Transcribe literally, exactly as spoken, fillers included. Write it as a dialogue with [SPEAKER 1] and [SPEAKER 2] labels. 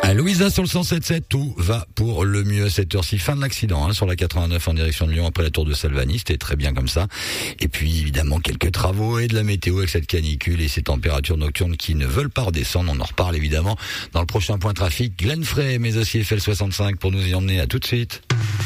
[SPEAKER 1] À Louisa sur le cent sept sept, tout va pour le mieux à cette heure-ci. Fin de l'accident hein, sur la quatre-vingt-neuf en direction de Lyon après la tour de Salvani, c'était très bien comme ça. Et puis évidemment quelques travaux et de la météo avec cette canicule et ces températures nocturnes qui ne veulent pas redescendre. On en reparle évidemment dans le prochain point trafic. Glenn Frey, mais aussi F L soixante-cinq pour nous y emmener. À tout de suite.